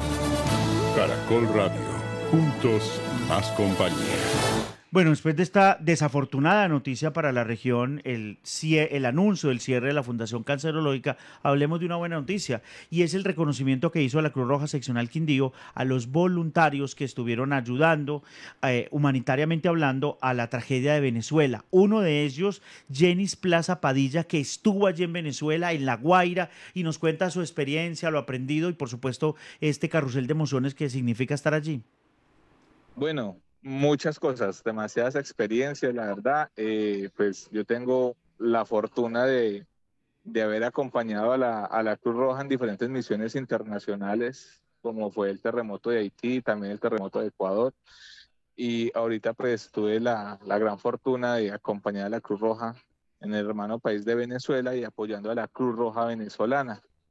Caracol Radio. Juntos, más compañía. Bueno, después de esta desafortunada noticia para la región, el, el anuncio del cierre de la Fundación Cancerológica, hablemos de una buena noticia, y es el reconocimiento que hizo la Cruz Roja Seccional Quindío a los voluntarios que estuvieron ayudando, eh, humanitariamente hablando, a la tragedia de Venezuela. Uno de ellos, Jenis Plaza Padilla, que estuvo allí en Venezuela, en La Guaira, y nos cuenta su experiencia, lo aprendido y, por supuesto, este carrusel de emociones que significa estar allí. Bueno, muchas cosas, demasiadas experiencias, la verdad. Eh, pues yo tengo la fortuna de, de haber acompañado a la, a la Cruz Roja en diferentes misiones internacionales, como fue el terremoto de Haití, también el terremoto de Ecuador. Y ahorita pues tuve la, la gran fortuna de acompañar a la Cruz Roja en el hermano país de Venezuela y apoyando a la Cruz Roja venezolana.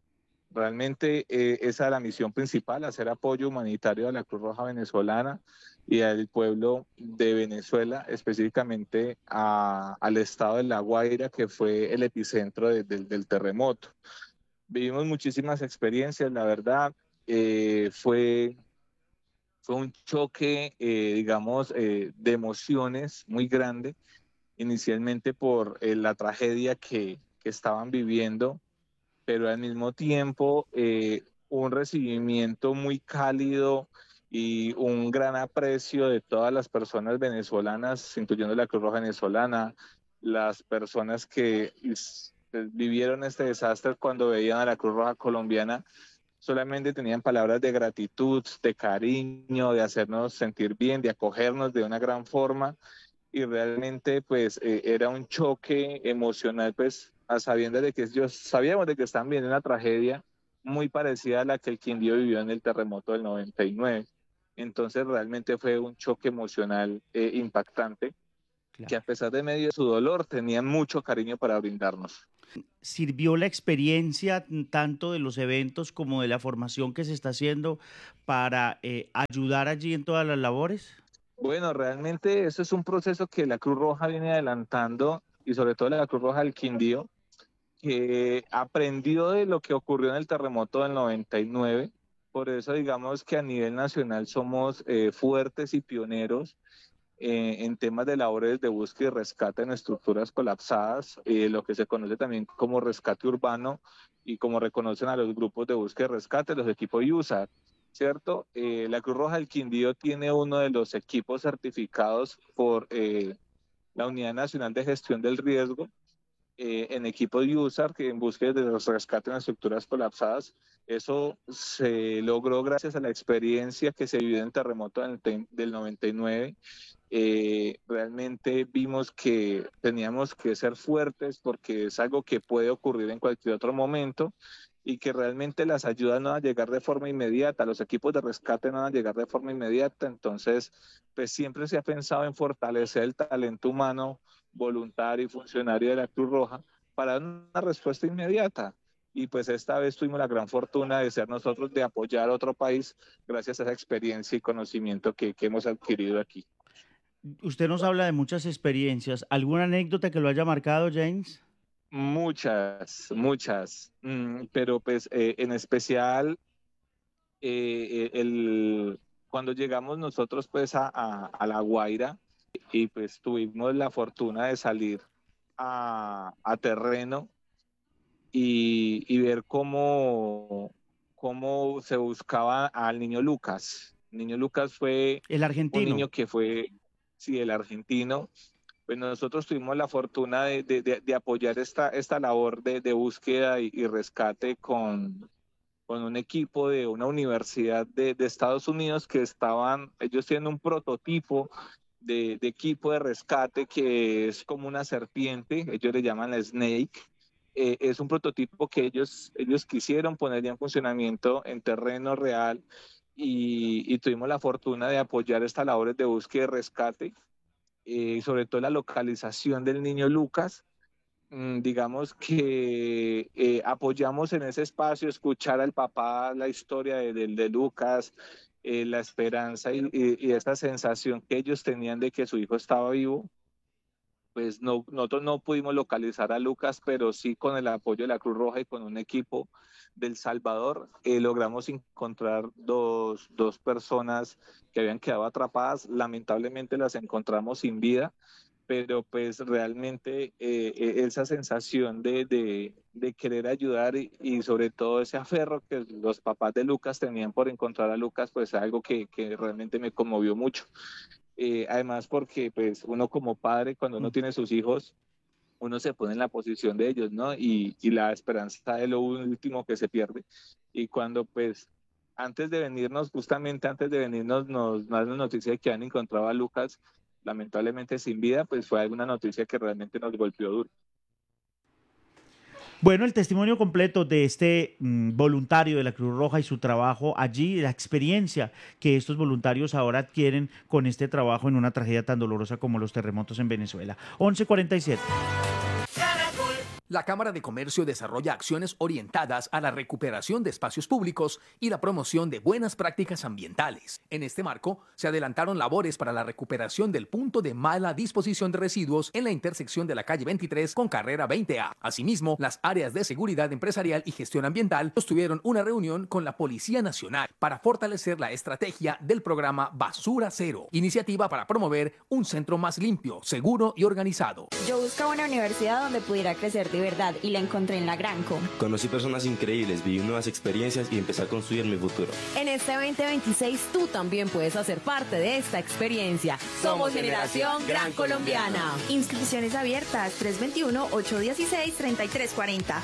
Realmente eh, esa es la misión principal, hacer apoyo humanitario a la Cruz Roja venezolana y al pueblo de Venezuela, específicamente a, al estado de La Guaira, que fue el epicentro de, de, del terremoto. Vivimos muchísimas experiencias, la verdad, eh, fue, fue un choque, eh, digamos, eh, de emociones muy grande, inicialmente por eh, la tragedia que, que estaban viviendo, pero al mismo tiempo eh, un recibimiento muy cálido y un gran aprecio de todas las personas venezolanas, incluyendo la Cruz Roja venezolana, las personas que vivieron este desastre cuando veían a la Cruz Roja colombiana, solamente tenían palabras de gratitud, de cariño, de hacernos sentir bien, de acogernos de una gran forma, y realmente pues eh, era un choque emocional, pues a sabiendas de que ellos sabíamos de que están viendo una tragedia muy parecida a la que el Quindío vivió en el terremoto del noventa y nueve. Entonces realmente fue un choque emocional eh, impactante, claro, que a pesar de medio de su dolor tenían mucho cariño para brindarnos. ¿Sirvió la experiencia tanto de los eventos como de la formación que se está haciendo para eh, ayudar allí en todas las labores? Bueno, realmente eso es un proceso que la Cruz Roja viene adelantando, y sobre todo la Cruz Roja del Quindío, que aprendió de lo que ocurrió en el terremoto del noventa y nueve. Por eso digamos que a nivel nacional somos eh, fuertes y pioneros eh, en temas de labores de búsqueda y rescate en estructuras colapsadas, eh, lo que se conoce también como rescate urbano, y como reconocen a los grupos de búsqueda y rescate, los equipos I U S A R, ¿cierto? Eh, la Cruz Roja del Quindío tiene uno de los equipos certificados por eh, la Unidad Nacional de Gestión del Riesgo, Eh, en equipos de I U S A R, que en búsqueda de los rescates en estructuras colapsadas. Eso se logró gracias a la experiencia que se vivió en el terremoto del, del noventa y nueve. Eh, realmente vimos que teníamos que ser fuertes porque es algo que puede ocurrir en cualquier otro momento, y que realmente las ayudas no van a llegar de forma inmediata, los equipos de rescate no van a llegar de forma inmediata. Entonces, pues siempre se ha pensado en fortalecer el talento humano, voluntario y funcionario de la Cruz Roja para dar una respuesta inmediata. Y pues esta vez tuvimos la gran fortuna de ser nosotros, de apoyar a otro país gracias a esa experiencia y conocimiento que, que hemos adquirido aquí. Usted nos habla de muchas experiencias. ¿Alguna anécdota que lo haya marcado, James? Muchas, muchas, mm, pero pues eh, en especial eh, el, cuando llegamos nosotros pues a, a, a La Guaira, y pues tuvimos la fortuna de salir a, a terreno y, y ver cómo, cómo se buscaba al niño Lucas. El niño Lucas fue el argentino. Un niño que fue, sí, el argentino. Pues nosotros tuvimos la fortuna de, de, de, de apoyar esta, esta labor de, de búsqueda y, y rescate con, con un equipo de una universidad de, de Estados Unidos, que estaban, ellos tienen un prototipo de, de equipo de rescate que es como una serpiente, ellos le llaman la Snake. Eh, es un prototipo que ellos, ellos quisieron poner ya en funcionamiento en terreno real, y, y tuvimos la fortuna de apoyar estas labores de búsqueda y rescate, eh, sobre todo la localización del niño Lucas. Mm, digamos que eh, apoyamos en ese espacio, escuchar al papá la historia de, de, de Lucas, eh, la esperanza y, y, y esta sensación que ellos tenían de que su hijo estaba vivo. Pues no, nosotros no pudimos localizar a Lucas, pero sí con el apoyo de la Cruz Roja y con un equipo del Salvador eh, logramos encontrar dos, dos personas que habían quedado atrapadas. Lamentablemente las encontramos sin vida, pero pues realmente eh, esa sensación de, de, de querer ayudar y, y sobre todo ese aferro que los papás de Lucas tenían por encontrar a Lucas, pues es algo que, que realmente me conmovió mucho. Eh, además porque pues uno como padre, cuando uno tiene sus hijos, uno se pone en la posición de ellos, ¿no? Y, y la esperanza es lo último que se pierde. Y cuando pues antes de venirnos, justamente antes de venirnos, nos dan la noticia de que han encontrado a Lucas, lamentablemente sin vida, pues fue alguna noticia que realmente nos golpeó duro. Bueno, el testimonio completo de este mmm, voluntario de la Cruz Roja y su trabajo allí, la experiencia que estos voluntarios ahora adquieren con este trabajo en una tragedia tan dolorosa como los terremotos en Venezuela. once cuarenta y siete. La Cámara de Comercio desarrolla acciones orientadas a la recuperación de espacios públicos y la promoción de buenas prácticas ambientales. En este marco, se adelantaron labores para la recuperación del punto de mala disposición de residuos en la intersección de la calle veintitrés con carrera veinte A. Asimismo, las áreas de seguridad empresarial y gestión ambiental sostuvieron una reunión con la Policía Nacional para fortalecer la estrategia del programa Basura Cero, iniciativa para promover un centro más limpio, seguro y organizado. Yo buscaba una universidad donde pudiera crecer de verdad y la encontré en la Granco. Conocí personas increíbles, viví nuevas experiencias y empecé a construir mi futuro. En este veinte veintiséis tú también puedes hacer parte de esta experiencia. Somos Generación Gran Colombiana. Inscripciones abiertas tres dos uno, ocho uno seis, tres tres cuatro cero.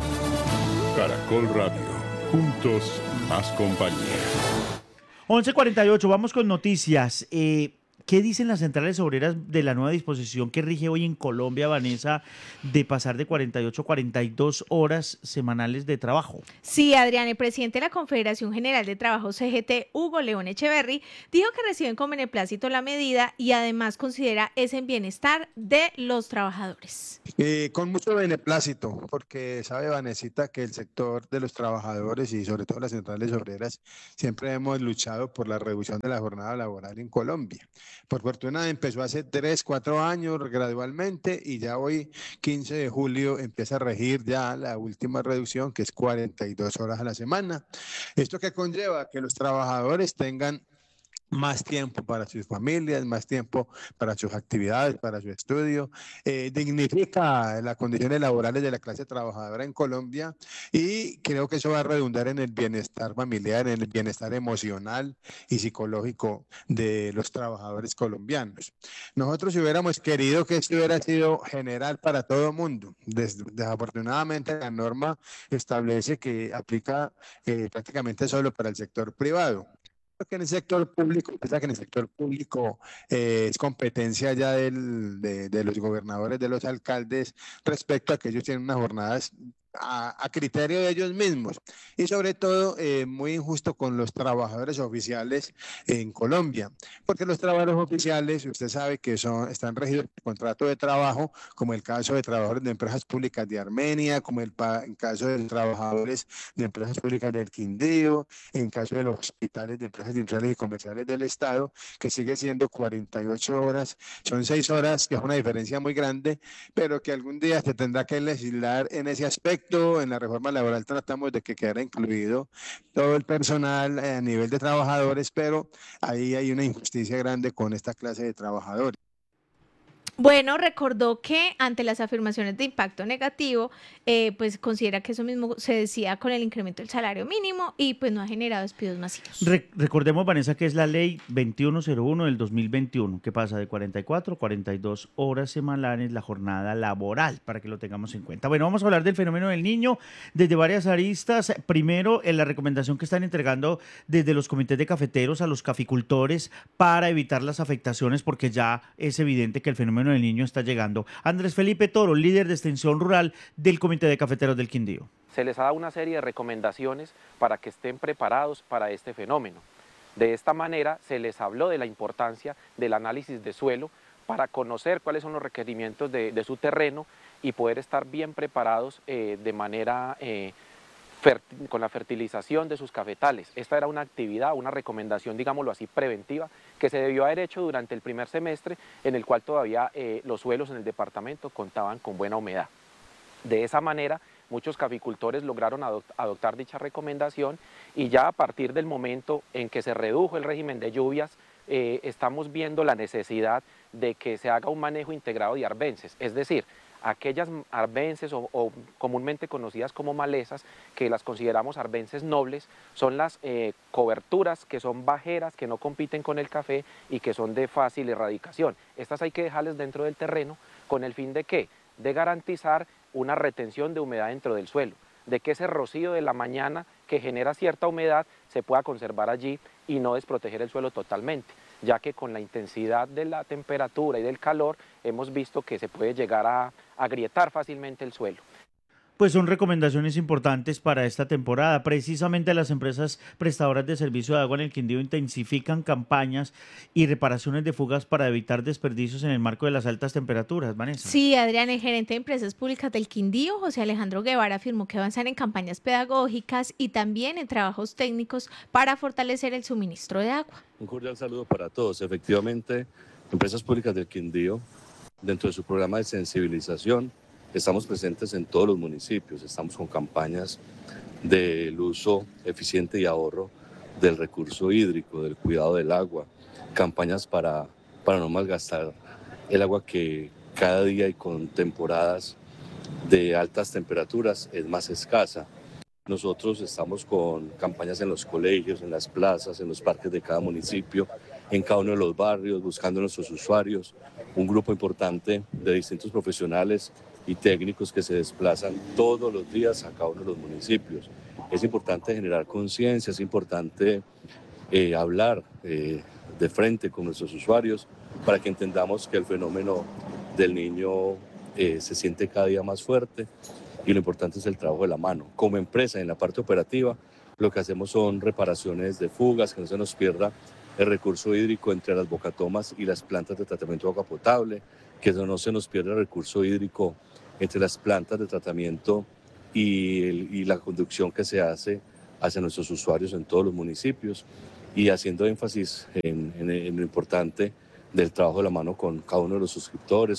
Caracol Radio. Juntos, más compañía. once cuarenta y ocho, vamos con noticias. Eh, ¿Qué dicen las centrales obreras de la nueva disposición que rige hoy en Colombia, Vanessa, de pasar de cuarenta y ocho a cuarenta y dos horas semanales de trabajo? Sí, Adrián, el presidente de la Confederación General de Trabajo C G T, Hugo León Echeverry, dijo que reciben con beneplácito la medida y además considera ese en bienestar de los trabajadores. Eh, con mucho beneplácito, porque sabe Vanesita que el sector de los trabajadores y sobre todo las centrales obreras siempre hemos luchado por la reducción de la jornada laboral en Colombia. Por fortuna empezó hace tres, cuatro años gradualmente y ya hoy, quince de julio, empieza a regir ya la última reducción, que es cuarenta y dos horas a la semana. ¿Esto qué conlleva? Que los trabajadores tengan más tiempo para sus familias, más tiempo para sus actividades, para su estudio, eh, dignifica las condiciones laborales de la clase trabajadora en Colombia y creo que eso va a redundar en el bienestar familiar, en el bienestar emocional y psicológico de los trabajadores colombianos. Nosotros hubiéramos querido que esto hubiera sido general para todo el mundo. Des, desafortunadamente la norma establece que aplica eh, prácticamente solo para el sector privado. Que en el sector público, pensá que en el sector público eh, es competencia ya del, de, de los gobernadores, de los alcaldes, respecto a que ellos tienen unas jornadas a, a criterio de ellos mismos y sobre todo eh, muy injusto con los trabajadores oficiales en Colombia, porque los trabajadores oficiales, usted sabe que son, están regidos por contrato de trabajo, como el caso de trabajadores de empresas públicas de Armenia, como el, el caso de los trabajadores de empresas públicas del Quindío, en caso de los hospitales de empresas industriales y comerciales del Estado, que sigue siendo cuarenta y ocho horas, son seis horas, que es una diferencia muy grande, pero que algún día se tendrá que legislar en ese aspecto. En la reforma laboral tratamos de que quedara incluido todo el personal a nivel de trabajadores, pero ahí hay una injusticia grande con esta clase de trabajadores. Bueno, recordó que ante las afirmaciones de impacto negativo, eh, pues considera que eso mismo se decía con el incremento del salario mínimo y pues no ha generado despidos masivos. Re- recordemos, Vanessa, que es la ley veintiuno cero uno del dos mil veintiuno, que pasa de cuarenta y cuatro a cuarenta y dos horas semanales la jornada laboral, para que lo tengamos en cuenta. Bueno, vamos a hablar del fenómeno del niño desde varias aristas. Primero, en la recomendación que están entregando desde los comités de cafeteros a los caficultores para evitar las afectaciones, porque ya es evidente que el fenómeno del niño está llegando. Andrés Felipe Toro, líder de extensión rural del Comité de Cafeteros del Quindío. Se les ha dado una serie de recomendaciones para que estén preparados para este fenómeno. De esta manera se les habló de la importancia del análisis de suelo para conocer cuáles son los requerimientos de, de su terreno y poder estar bien preparados eh, de manera eh, con la fertilización de sus cafetales. Esta era una actividad, una recomendación, digámoslo así, preventiva, que se debió haber hecho durante el primer semestre, en el cual todavía eh, los suelos en el departamento contaban con buena humedad. De esa manera, muchos caficultores lograron adopt- adoptar dicha recomendación y ya a partir del momento en que se redujo el régimen de lluvias, eh, estamos viendo la necesidad de que se haga un manejo integrado de arbences, es decir, aquellas arbences o, o comúnmente conocidas como malezas, que las consideramos arbences nobles, son las eh, coberturas que son bajeras, que no compiten con el café y que son de fácil erradicación. Estas hay que dejarlas dentro del terreno con el fin de ¿qué? De garantizar una retención de humedad dentro del suelo, de que ese rocío de la mañana que genera cierta humedad se pueda conservar allí y no desproteger el suelo totalmente, ya que con la intensidad de la temperatura y del calor hemos visto que se puede llegar a agrietar fácilmente el suelo. Pues son recomendaciones importantes para esta temporada. Precisamente las empresas prestadoras de servicio de agua en el Quindío intensifican campañas y reparaciones de fugas para evitar desperdicios en el marco de las altas temperaturas, Vanessa. Sí, Adrián, el gerente de Empresas Públicas del Quindío, José Alejandro Guevara, afirmó que avanzan en campañas pedagógicas y también en trabajos técnicos para fortalecer el suministro de agua. Un cordial saludo para todos. Efectivamente, Empresas Públicas del Quindío, dentro de su programa de sensibilización, estamos presentes en todos los municipios, estamos con campañas del uso eficiente y ahorro del recurso hídrico, del cuidado del agua, campañas para, para no malgastar el agua que cada día y con temporadas de altas temperaturas es más escasa. Nosotros estamos con campañas en los colegios, en las plazas, en los parques de cada municipio, en cada uno de los barrios, buscando a nuestros usuarios, un grupo importante de distintos profesionales y técnicos que se desplazan todos los días a cada uno de los municipios. Es importante generar conciencia, es importante eh, hablar eh, de frente con nuestros usuarios para que entendamos que el fenómeno del niño eh, se siente cada día más fuerte y lo importante es el trabajo de la mano. Como empresa, en la parte operativa, lo que hacemos son reparaciones de fugas, que no se nos pierda el recurso hídrico entre las bocatomas y las plantas de tratamiento de agua potable, que no se nos pierda el recurso hídrico entre las plantas de tratamiento y, el, y la conducción que se hace hacia nuestros usuarios en todos los municipios, y haciendo énfasis en, en, en lo importante del trabajo de la mano con cada uno de los suscriptores.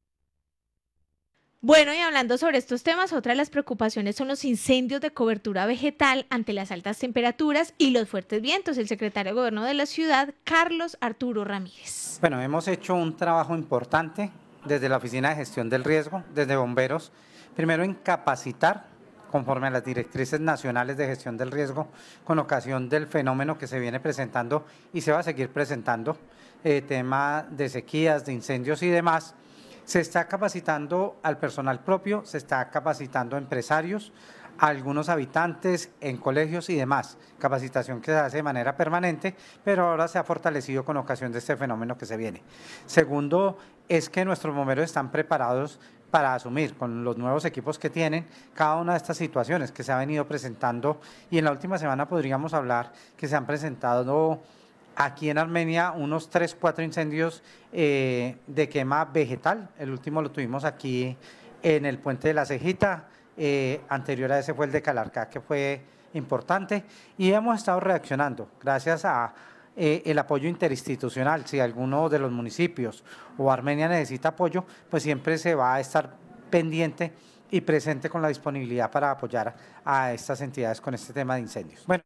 Bueno, y hablando sobre estos temas, otra de las preocupaciones son los incendios de cobertura vegetal ante las altas temperaturas y los fuertes vientos. El secretario de Gobierno de la ciudad, Carlos Arturo Ramírez. Bueno, hemos hecho un trabajo importante desde la Oficina de Gestión del Riesgo, desde bomberos, primero en capacitar conforme a las directrices nacionales de gestión del riesgo con ocasión del fenómeno que se viene presentando y se va a seguir presentando, eh, tema de sequías, de incendios y demás. Se está capacitando al personal propio, se está capacitando a empresarios, a algunos habitantes en colegios y demás. Capacitación que se hace de manera permanente, pero ahora se ha fortalecido con ocasión de este fenómeno que se viene. Segundo, es que nuestros bomberos están preparados para asumir con los nuevos equipos que tienen cada una de estas situaciones que se ha venido presentando, y en la última semana podríamos hablar que se han presentado aquí en Armenia unos tres, cuatro incendios eh, de quema vegetal. El último lo tuvimos aquí en el Puente de la Cejita, eh, anterior a ese fue el de Calarcá, que fue importante, y hemos estado reaccionando gracias a eh, el apoyo interinstitucional. Si alguno de los municipios o Armenia necesita apoyo, pues siempre se va a estar pendiente y presente con la disponibilidad para apoyar a estas entidades con este tema de incendios. Bueno.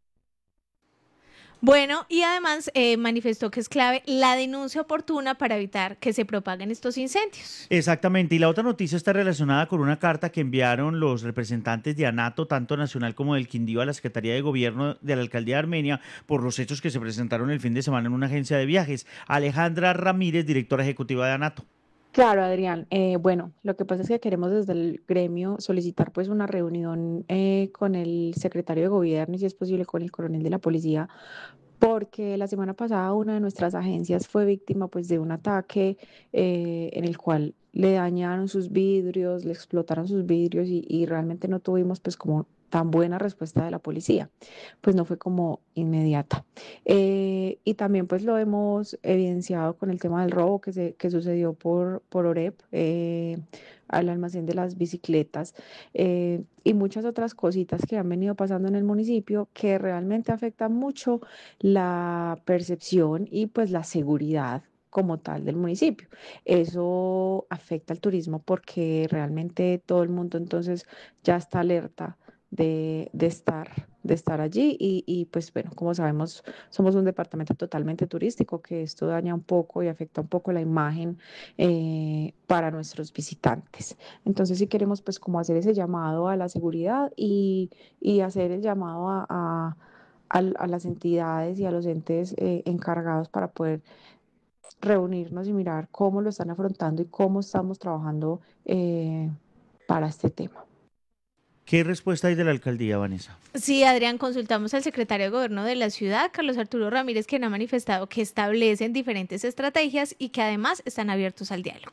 Bueno, y además eh, manifestó que es clave la denuncia oportuna para evitar que se propaguen estos incendios. Exactamente, y la otra noticia está relacionada con una carta que enviaron los representantes de ANATO, tanto nacional como del Quindío, a la Secretaría de Gobierno de la Alcaldía de Armenia por los hechos que se presentaron el fin de semana en una agencia de viajes. Alejandra Ramírez, directora ejecutiva de ANATO. Claro, Adrián. Eh, bueno, lo que pasa es que queremos desde el gremio solicitar pues una reunión eh, con el secretario de Gobierno y si es posible con el coronel de la policía, porque la semana pasada una de nuestras agencias fue víctima pues de un ataque eh, en el cual le dañaron sus vidrios, le explotaron sus vidrios y, y realmente no tuvimos pues como tan buena respuesta de la policía, pues no fue como inmediata. Eh, y también pues lo hemos evidenciado con el tema del robo que, se, que sucedió por, por OREP, eh, al almacén de las bicicletas, eh, y muchas otras cositas que han venido pasando en el municipio que realmente afectan mucho la percepción y pues la seguridad como tal del municipio. Eso afecta al turismo porque realmente todo el mundo entonces ya está alerta de, de, estar, de estar allí y, y pues bueno, como sabemos, somos un departamento totalmente turístico, que esto daña un poco y afecta un poco la imagen eh, para nuestros visitantes. Entonces sí queremos pues como hacer ese llamado a la seguridad y, y hacer el llamado a, a, a, a las entidades y a los entes eh, encargados para poder reunirnos y mirar cómo lo están afrontando y cómo estamos trabajando eh, para este tema. ¿Qué respuesta hay de la alcaldía, Vanessa? Sí, Adrián, consultamos al secretario de Gobierno de la ciudad, Carlos Arturo Ramírez, quien ha manifestado que establecen diferentes estrategias y que además están abiertos al diálogo.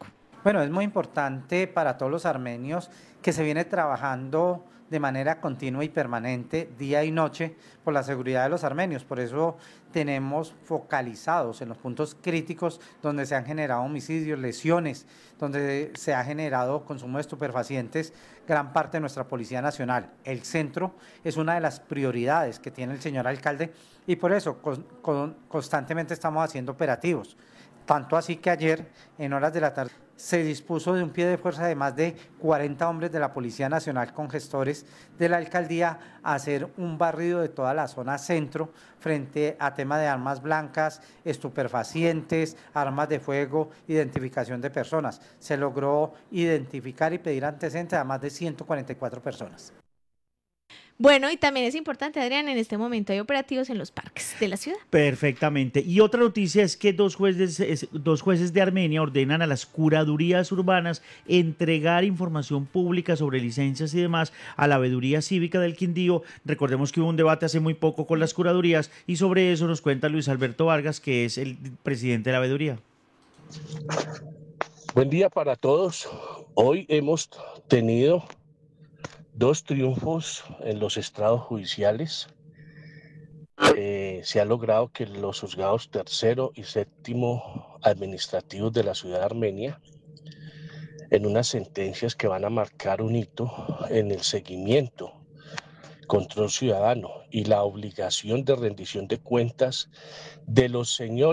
Bueno, es muy importante para todos los armenios que se viene trabajando de manera continua y permanente, día y noche, por la seguridad de los armenios. Por eso tenemos focalizados en los puntos críticos donde se han generado homicidios, lesiones, donde se ha generado consumo de estupefacientes, gran parte de nuestra Policía Nacional. El centro es una de las prioridades que tiene el señor alcalde y por eso con, con, constantemente estamos haciendo operativos. Tanto así que ayer, en horas de la tarde, se dispuso de un pie de fuerza de más de cuarenta hombres de la Policía Nacional con gestores de la alcaldía a hacer un barrido de toda la zona centro frente a tema de armas blancas, estupefacientes, armas de fuego, identificación de personas. Se logró identificar y pedir antecedentes a más de ciento cuarenta y cuatro personas. Bueno, y también es importante, Adrián, en este momento hay operativos en los parques de la ciudad. Perfectamente. Y otra noticia es que dos jueces, dos jueces de Armenia ordenan a las curadurías urbanas entregar información pública sobre licencias y demás a la veeduría cívica del Quindío. Recordemos que hubo un debate hace muy poco con las curadurías y sobre eso nos cuenta Luis Alberto Vargas, que es el presidente de la veeduría. Buen día para todos. Hoy hemos tenido dos triunfos en los estrados judiciales. Eh, se ha logrado que los juzgados tercero y séptimo administrativos de la ciudad de Armenia, en unas sentencias que van a marcar un hito en el seguimiento, control ciudadano y la obligación de rendición de cuentas de los señores